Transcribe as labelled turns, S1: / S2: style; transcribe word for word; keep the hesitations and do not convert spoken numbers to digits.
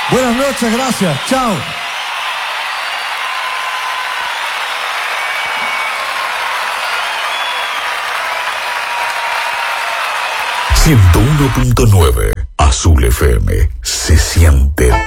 S1: Buenas noches, gracias. Chao.
S2: ciento uno punto nueve Azul F M se siente